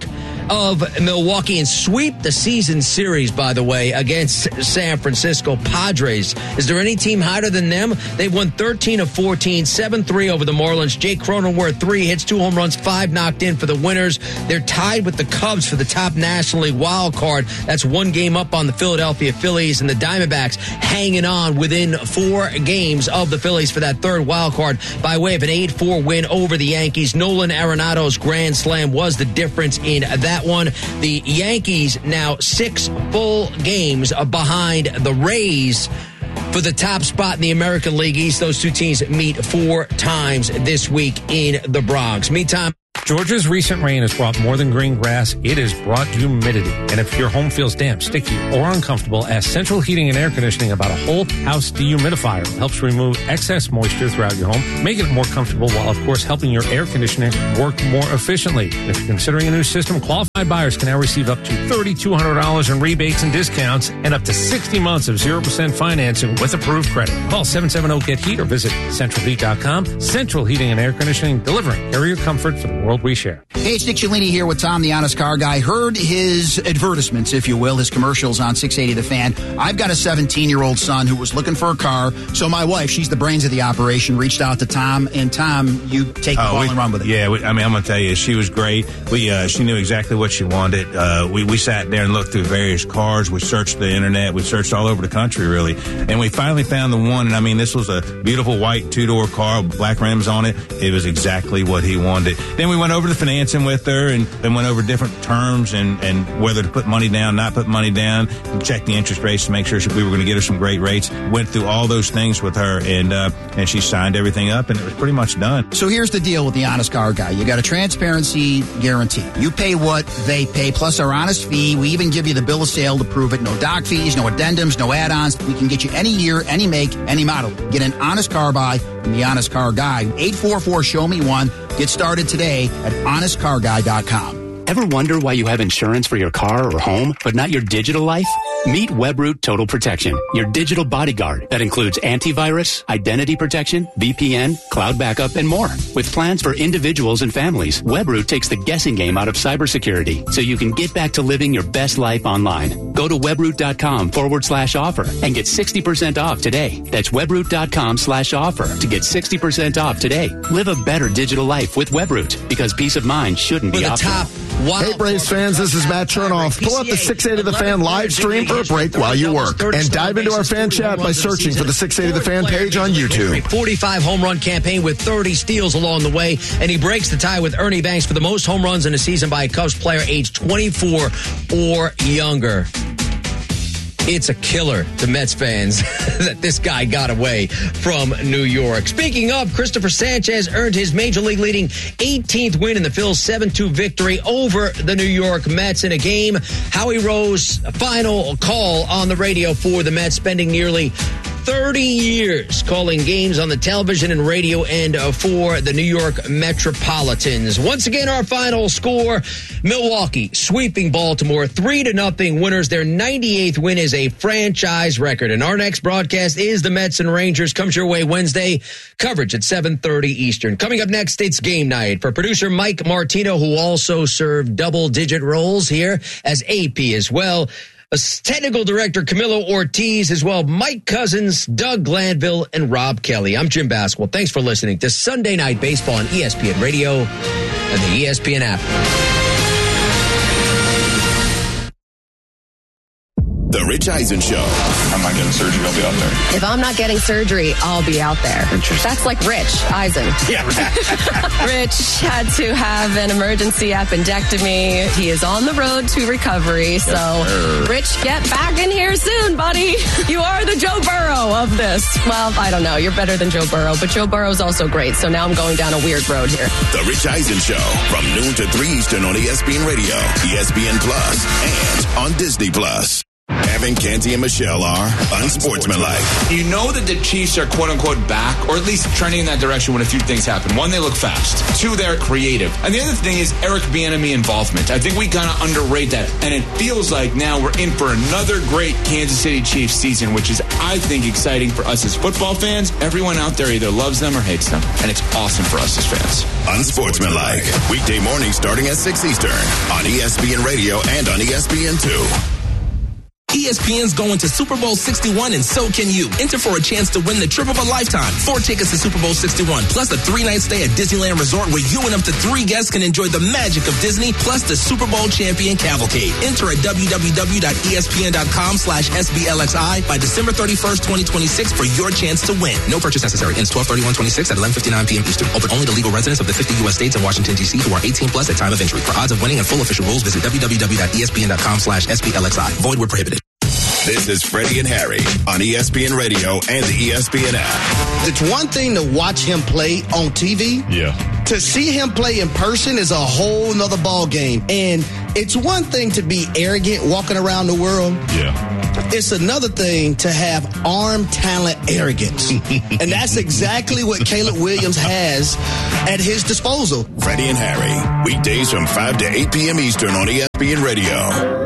Speaker 3: of Milwaukee and sweep the season series, by the way, against San Francisco Padres. Is there any team higher than them? They've won thirteen of fourteen, seven three over the Marlins. Jake Cronenworth, three hits, two home runs, five knocked in for the winners. They're tied with the Cubs for the top National League wild card. That's one game up on the Philadelphia Phillies, and the Diamondbacks hanging on within four games of the Phillies for that third wild card by way of an eight four win over the Yankees. Nolan Arenado's grand slam was the difference in that one. The Yankees now six full games behind the Rays for the top spot in the American League East. Those two teams meet four times this week in the Bronx. Meantime,
Speaker 13: Georgia's recent rain has brought more than green grass. It has brought humidity. And if your home feels damp, sticky, or uncomfortable, ask Central Heating and Air Conditioning about a whole house dehumidifier. It helps remove excess moisture throughout your home, make it more comfortable while, of course, helping your air conditioning work more efficiently. If you're considering a new system, qualified buyers can now receive up to three thousand two hundred dollars in rebates and discounts and up to sixty months of zero percent financing with approved credit. Call seven seven zero, get heat or visit central heat dot com. Central Heating and Air Conditioning, delivering area comfort for the world we share.
Speaker 8: Hey, it's Nick Cellini here with Tom, the Honest Car Guy. Heard his advertisements, if you will, his commercials on six eighty The Fan. I've got a seventeen-year-old son who was looking for a car, so my wife, she's the brains of the operation, reached out to Tom, and Tom, you take the
Speaker 11: oh,
Speaker 8: ball
Speaker 11: we,
Speaker 8: and run with it.
Speaker 11: Yeah, we, I mean, I'm going to tell you, she was great. We uh, She knew exactly what she wanted. Uh, we, we sat there and looked through various cars. We searched the internet. We searched all over the country, really. And we finally found the one, and I mean, this was a beautiful white two-door car with black rims on it. It was exactly what he wanted. Then we went over to financing with her and, and went over different terms and, and whether to put money down, not put money down, check the interest rates to make sure we were going to get her some great rates. Went through all those things with her, and uh, and she signed everything up, and it was pretty much done.
Speaker 8: So here's the deal with the Honest Car Guy. You got a transparency guarantee. You pay what they pay, plus our honest fee. We even give you the bill of sale to prove it. No doc fees, no addendums, no add-ons. We can get you any year, any make, any model. Get an Honest Car Buy from the Honest Car Guy. eight four four, show me one. Get started today at honest car guy dot com.
Speaker 12: Ever wonder why you have insurance for your car or home, but not your digital life? Meet Webroot Total Protection, your digital bodyguard that includes antivirus, identity protection, V P N, cloud backup, and more. With plans for individuals and families, Webroot takes the guessing game out of cybersecurity so you can get back to living your best life online. Go to webroot.com forward slash offer and get sixty percent off today. That's webroot.com slash offer to get sixty percent off today. Live a better digital life with Webroot, because peace of mind shouldn't be optional.
Speaker 18: Hey, Braves fans, this is Matt Chernoff. Pull up the six eighty The Fan live stream for a break while you work. And dive into our fan chat by searching for the six eighty The Fan page on YouTube.
Speaker 3: forty-five home run campaign with thirty steals along the way. And he breaks the tie with Ernie Banks for the most home runs in a season by a Cubs player aged twenty-four or younger. It's a killer to Mets fans that this guy got away from New York. Speaking of, Christopher Sanchez earned his major league leading eighteenth win in the Phils seven two victory over the New York Mets in a game. Howie Rose, final call on the radio for the Mets, spending nearly thirty years calling games on the television and radio end for the New York Metropolitans. Once again, our final score, Milwaukee sweeping Baltimore three to nothing winners. Their ninety-eighth win is a franchise record. And our next broadcast is the Mets and Rangers. Comes your way Wednesday. Coverage at seven thirty Eastern. Coming up next, it's game night. For producer Mike Martino, who also served double-digit roles here as A P as well. Technical director Camilo Ortiz, as well Mike Cousins, Doug Glanville, and Rob Kelly. I'm Jim Basquel. Thanks for listening to Sunday Night Baseball on E S P N Radio and the E S P N app.
Speaker 10: The Rich Eisen Show.
Speaker 14: I'm not getting surgery, I'll be out there.
Speaker 25: If I'm not getting surgery, I'll be out there. That's like Rich Eisen. Yeah. Rich had to have an emergency appendectomy. He is on the road to recovery. So, yes, Rich, get back in here soon, buddy. You are the Joe Burrow of this. Well, I don't know. You're better than Joe Burrow, but Joe Burrow's also great. So now I'm going down a weird road here.
Speaker 10: The Rich Eisen Show from noon to three Eastern on E S P N Radio, E S P N Plus, and on Disney Plus. Kevin, Canty, and Michelle are unsportsmanlike.
Speaker 15: You know that the Chiefs are quote-unquote back, or at least trending in that direction when a few things happen. One, they look fast. Two, they're creative. And the other thing is Eric Bieniemy involvement. I think we kind of underrate that. And it feels like now we're in for another great Kansas City Chiefs season, which is, I think, exciting for us as football fans. Everyone out there either loves them or hates them. And it's awesome for us as fans.
Speaker 10: Unsportsmanlike. Weekday mornings starting at six Eastern on E S P N Radio and on E S P N two.
Speaker 16: E S P N's going to Super Bowl sixty-one, and so can you. Enter for a chance to win the trip of a lifetime. Four tickets to Super Bowl sixty-one, plus a three-night stay at Disneyland Resort where you and up to three guests can enjoy the magic of Disney, plus the Super Bowl champion cavalcade. Enter at www.espn.com slash SBLXI by December thirty-first, twenty twenty-six for your chance to win. No purchase necessary. Ends twelve thirty-one twenty-six at eleven fifty-nine p.m. Eastern. Open only to legal residents of the fifty U S states and Washington, D C who are eighteen plus at time of entry. For odds of winning and full official rules, visit www.espn.com slash SBLXI. Void where prohibited.
Speaker 10: This is Freddie and Harry on E S P N Radio and the E S P N app.
Speaker 17: It's one thing to watch him play on T V.
Speaker 10: Yeah.
Speaker 17: To see him play in person is a whole nother ball game. And it's one thing to be arrogant walking around the world.
Speaker 10: Yeah.
Speaker 17: It's another thing to have arm talent arrogance. And that's exactly what Caleb Williams has at his disposal.
Speaker 10: Freddie and Harry, weekdays from five to eight p.m. Eastern on E S P N Radio.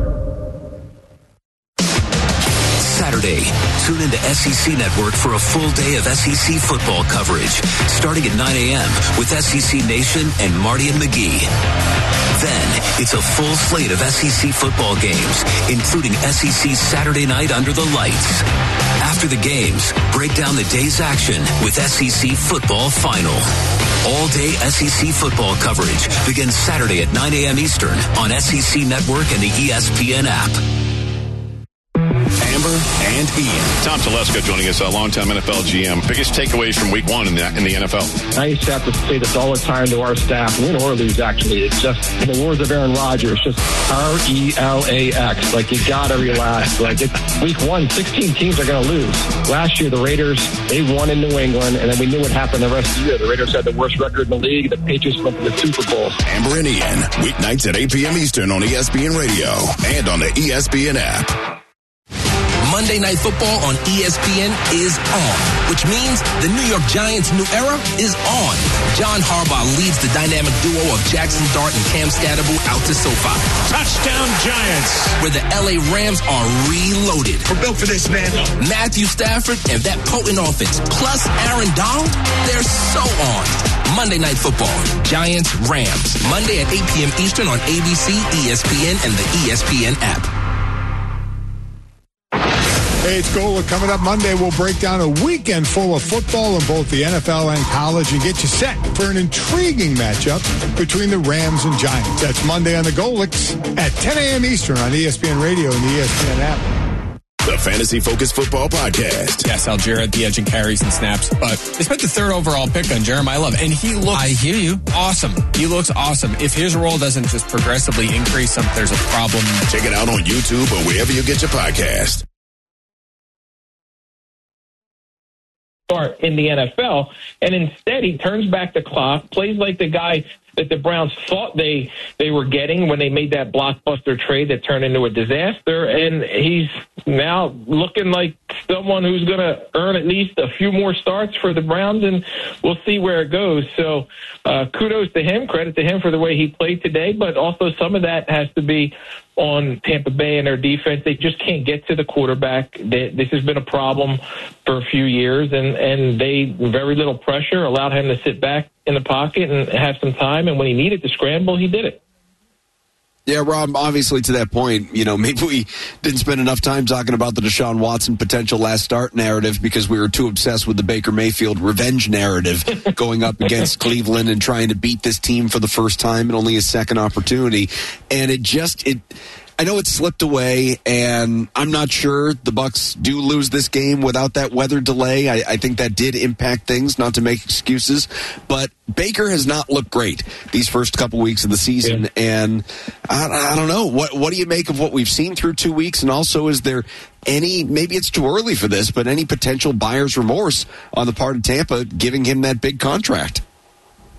Speaker 19: Saturday, tune into S E C Network for a full day of S E C football coverage, starting at nine a.m. with S E C Nation and Marty and McGee. Then, it's a full slate of S E C football games, including S E C Saturday Night Under the Lights. After the games, break down the day's action with S E C Football Final. All-day S E C football coverage begins Saturday at nine a.m. Eastern on S E C Network and the E S P N app.
Speaker 10: Amber and Ian.
Speaker 20: Tom Telesco joining us, a longtime N F L G M. Biggest takeaways from week one in the, in the N F L?
Speaker 26: I used to have to say this all the time to our staff, win or lose, actually. It's just, in the words of Aaron Rodgers, just R E L A X. Like, you got to relax. Like, it's week one, sixteen teams are going to lose. Last year, the Raiders, they won in New England, and then we knew what happened the rest of the year. The Raiders had the worst record in the league. The Patriots went to the Super Bowl.
Speaker 10: Amber and Ian, weeknights at eight p.m. Eastern on E S P N Radio and on the E S P N app.
Speaker 16: Monday Night Football on E S P N is on, which means the New York Giants' new era is on. John Harbaugh leads the dynamic duo of Jackson Dart and Cam Scatterbull out to SoFi.
Speaker 27: Touchdown Giants!
Speaker 16: Where the L A Rams are reloaded.
Speaker 27: We're built for this, man.
Speaker 16: Matthew Stafford and that potent offense, plus Aaron Donald, they're so on. Monday Night Football, Giants, Rams. Monday at eight p.m. Eastern on A B C, E S P N, and the E S P N app.
Speaker 28: Hey, it's Gola. Coming up Monday, we'll break down a weekend full of football in both the N F L and college and get you set for an intriguing matchup between the Rams and Giants. That's Monday on the Golix at ten a.m. Eastern on E S P N Radio and the E S P N app.
Speaker 10: The Fantasy Focus Football Podcast.
Speaker 29: Yes, Algier at the edge and carries and snaps. But they spent the third overall pick on Jeremiah Love, and he looks... I hear you. Awesome. He looks awesome. If his role doesn't just progressively increase, some, there's a problem.
Speaker 10: Check it out on YouTube or wherever you get your podcast.
Speaker 30: Start in the N F L, and instead he turns back the clock, plays like the guy that the Browns thought they they were getting when they made that blockbuster trade that turned into a disaster, and he's now looking like someone who's going to earn at least a few more starts for the Browns, and we'll see where it goes. So uh, kudos to him, credit to him for the way he played today, but also some of that has to be on Tampa Bay and their defense. They just can't get to the quarterback. They, this has been a problem for a few years, and, and they, very little pressure, allowed him to sit back in the pocket and have some time, and when he needed to scramble, he did it.
Speaker 31: Yeah, Rob, obviously to that point, you know, maybe we didn't spend enough time talking about the Deshaun Watson potential last start narrative because we were too obsessed with the Baker Mayfield revenge narrative going up against Cleveland and trying to beat this team for the first time and only his second opportunity. And it just, it, I know it slipped away, and I'm not sure the Bucs do lose this game without that weather delay. I, I think that did impact things, not to make excuses, but Baker has not looked great these first couple weeks of the season, yeah. and I, I don't know. What what do you make of what we've seen through two weeks, and also is there any, maybe it's too early for this, but any potential buyer's remorse on the part of Tampa giving him that big contract?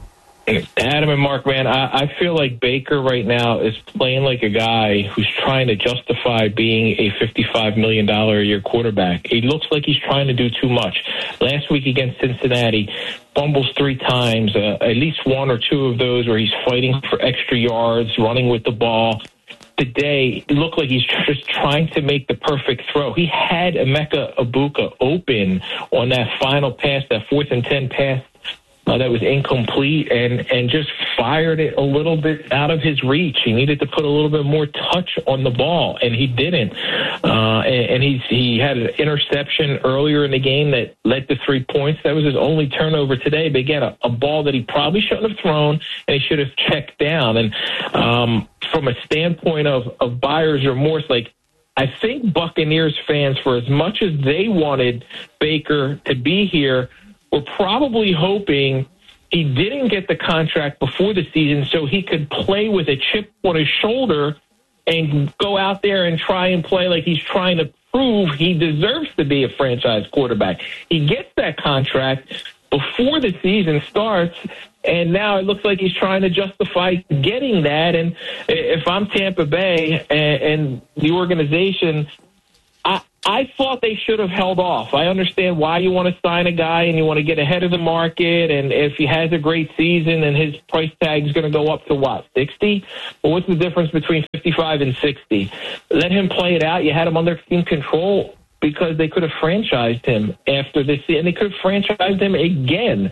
Speaker 30: Adam and Mark, man, I, I feel like Baker right now is playing like a guy who's trying to justify being a fifty-five million dollars a year quarterback. He looks like he's trying to do too much. Last week against Cincinnati, fumbles three times, uh, at least one or two of those where he's fighting for extra yards, running with the ball. Today, it looked like he's just trying to make the perfect throw. He had Emeka Egbuka open on that final pass, that fourth and ten pass. Uh, that was incomplete and, and just fired it a little bit out of his reach. He needed to put a little bit more touch on the ball, and he didn't. Uh, and and he's, he had an interception earlier in the game that led to three points. That was his only turnover today. But again, a, a ball that he probably shouldn't have thrown, and he should have checked down. And um, from a standpoint of, of buyer's remorse, like, I think Buccaneers fans, for as much as they wanted Baker to be here, we're probably hoping he didn't get the contract before the season so he could play with a chip on his shoulder and go out there and try and play like he's trying to prove he deserves to be a franchise quarterback. He gets that contract before the season starts, and now it looks like he's trying to justify getting that. And if I'm Tampa Bay and, and the organization, I, I thought they should have held off. I understand why you want to sign a guy and you want to get ahead of the market, and if he has a great season and his price tag is going to go up to, what, sixty? Well, what's the difference between fifty-five and sixty? Let him play it out. You had him under team control because they could have franchised him after this, and they could have franchised him again.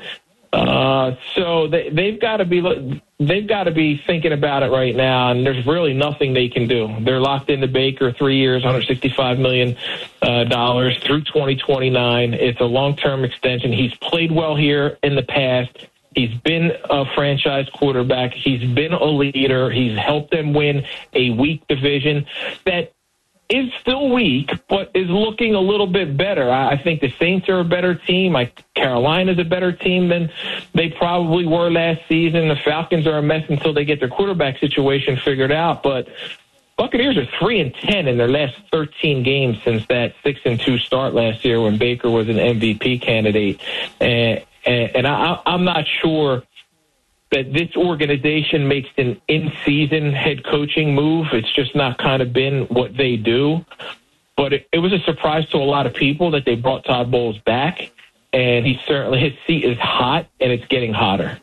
Speaker 30: Uh, so they, they've got to be they've got to be thinking about it right now, and there's really nothing they can do. They're locked into Baker, three years, one hundred sixty-five million dollars uh, through twenty twenty-nine. It's a long-term extension. He's played well here in the past. He's been a franchise quarterback. He's been a leader. He's helped them win a weak division that is still weak, but is looking a little bit better. I think the Saints are a better team. Like Carolina's a better team than they probably were last season. The Falcons are a mess until they get their quarterback situation figured out. But Buccaneers are three and ten in their last thirteen games since that six and two start last year when Baker was an M V P candidate. And, and, and I, I'm not sure that this organization makes an in-season head coaching move. It's just not kind of been what they do. But it, it was a surprise to a lot of people that they brought Todd Bowles back, and he certainly his seat is hot, and it's getting hotter.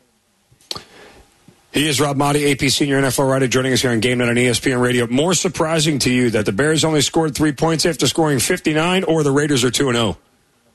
Speaker 1: He is Rob Maaddi, A P senior N F L writer, joining us here on Game Night on E S P N Radio. More surprising to you that the Bears only scored three points after scoring fifty-nine, or the Raiders are two and oh?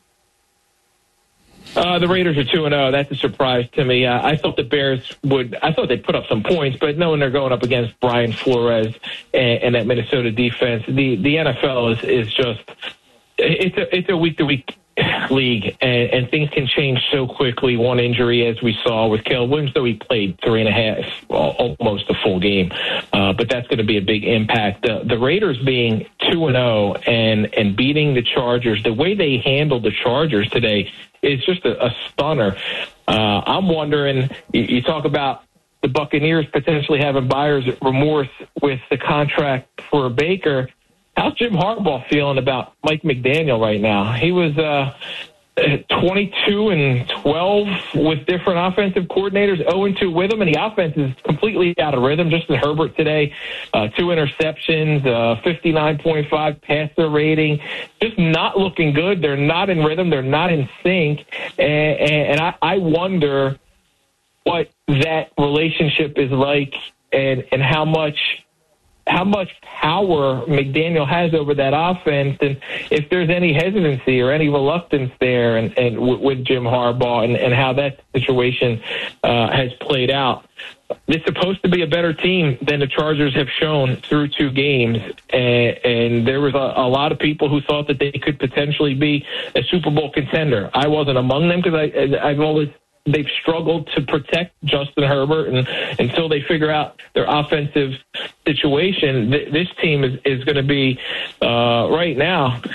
Speaker 30: Uh, the Raiders are two and oh. That's a surprise to me. Uh, I thought the Bears would. I thought they'd put up some points, but knowing they're going up against Brian Flores and, and that Minnesota defense, the, the N F L is, is just it's a it's a week to week league, and, and things can change so quickly. One injury, as we saw with Caleb Williams, though he played three and a half, well, almost a full game, uh, but that's going to be a big impact. The, the Raiders being two and zero and and beating the Chargers, the way they handled the Chargers today is just a, a stunner. Uh, I'm wondering, you, you talk about the Buccaneers potentially having buyer's remorse with the contract for Baker. How's Jim Harbaugh feeling about Mike McDaniel right now? He was uh, twenty-two and twelve with different offensive coordinators, oh and two with him, and the offense is completely out of rhythm. Justin Herbert today, uh, two interceptions, uh, fifty-nine point five passer rating, just not looking good. They're not in rhythm. They're not in sync, and, and I, I wonder what that relationship is like, and, and how much how much power McDaniel has over that offense, and if there's any hesitancy or any reluctance there, and, and w- with Jim Harbaugh, and, and how that situation uh, has played out. It's supposed to be a better team than the Chargers have shown through two games, and, and there was a, a lot of people who thought that they could potentially be a Super Bowl contender. I wasn't among them because I, I've always they've struggled to protect Justin Herbert, and until they figure out their offensive situation, th- this team is, is going to be uh, right now.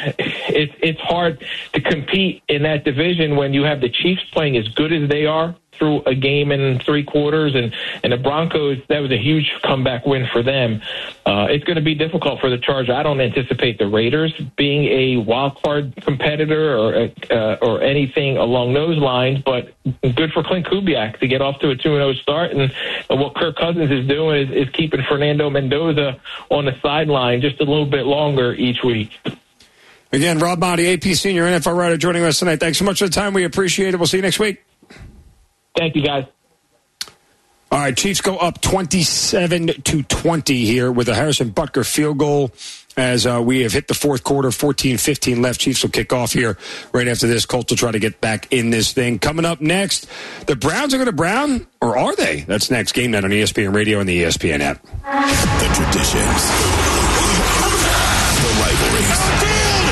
Speaker 30: it's it's hard to compete in that division when you have the Chiefs playing as good as they are through a game in three quarters, and, and the Broncos, that was a huge comeback win for them. Uh, it's going to be difficult for the Chargers. I don't anticipate the Raiders being a wild card competitor or uh, or anything along those lines, but good for Clint Kubiak to get off to a two and oh start, and, and what Kirk Cousins is doing is, is keeping Fernando Mendoza on the sideline just a little bit longer each week.
Speaker 1: Again, Rob Maaddi, A P senior N F L writer, joining us tonight. Thanks so much for the time. We appreciate it. We'll see you next week.
Speaker 30: Thank you, guys.
Speaker 1: All right, Chiefs go up twenty-seven to twenty here with a Harrison Butker field goal as uh, we have hit the fourth quarter, fourteen fifteen left. Chiefs will kick off here right after this. Colts will try to get back in this thing. Coming up next, the Browns are going to Brown, or are they? That's next. Game Night on E S P N Radio and the E S P N app.
Speaker 10: The traditions, the rivalries,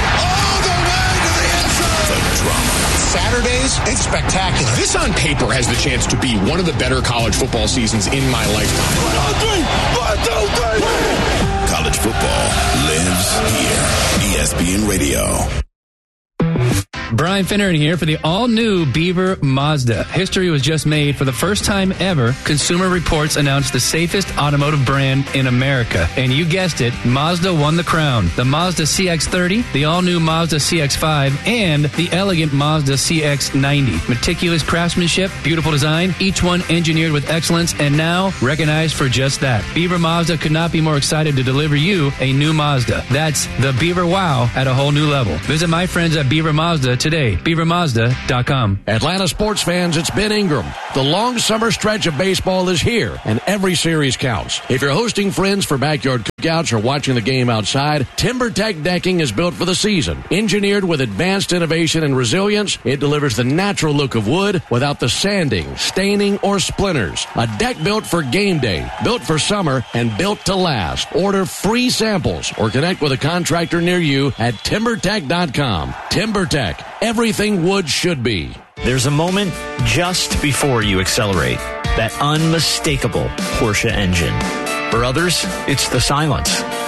Speaker 2: Saturdays, it's spectacular. This on paper has the chance to be one of the better college football seasons in my lifetime.
Speaker 10: One, two, three. One, two, three. College football lives here. E S P N Radio.
Speaker 4: Brian Finneran here for the all-new Beaver Mazda. History was just made. For the first time ever, Consumer Reports announced the safest automotive brand in America. And you guessed it, Mazda won the crown. The Mazda C X thirty, the all-new Mazda C X five, and the elegant Mazda C X ninety. Meticulous craftsmanship, beautiful design, each one engineered with excellence, and now recognized for just that. Beaver Mazda could not be more excited to deliver you a new Mazda. That's the Beaver Wow at a whole new level. Visit my friends at Beaver Mazda today. beaver mazda dot com.
Speaker 5: Atlanta sports fans, it's Ben Ingram. The long summer stretch of baseball is here, and every series counts. If you're hosting friends for backyard cookouts or watching the game outside, TimberTech decking is built for the season. Engineered with advanced innovation and resilience, it delivers the natural look of wood without the sanding, staining, or splinters. A deck built for game day, built for summer, and built to last. Order free samples or connect with a contractor near you at timber tech dot com. TimberTech. Everything wood should be.
Speaker 6: There's a moment just before you accelerate. That unmistakable Porsche engine. For others, it's the silence.